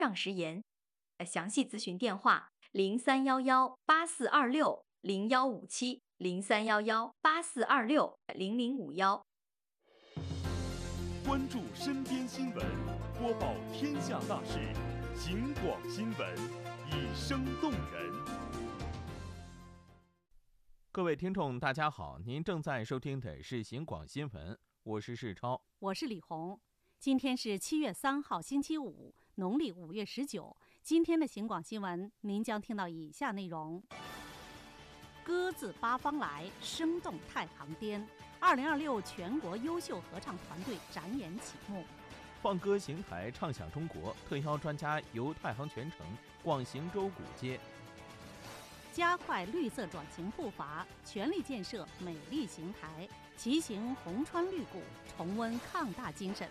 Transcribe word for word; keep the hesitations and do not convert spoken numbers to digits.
让食盐。呃详细咨询电话：零三幺幺八四二六零幺五七零三幺幺八四二六零零五幺。 关注身边新闻，播报天下大事，警广新闻，以声动人。 各位听众，大家好，您正在收听的是警广新闻，我是世超， 我是李红。今天是七月三号，星期五，农历五月十九。今天的警广新闻，您将听到以下内容：歌自八方来，声动太行巅。二零二六全国优秀合唱团队展演启幕。 放歌行台唱响中国，特邀专家游太行全程，逛行舟古街。 加快绿色转型步伐，全力建设美丽邢台，骑行红川绿谷，重温抗大精神。